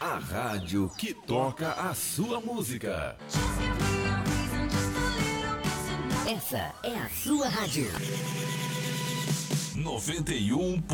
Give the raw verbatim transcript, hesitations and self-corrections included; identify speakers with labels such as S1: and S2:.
S1: A rádio que toca a sua música.
S2: Essa é a sua rádio.
S1: noventa e um ponto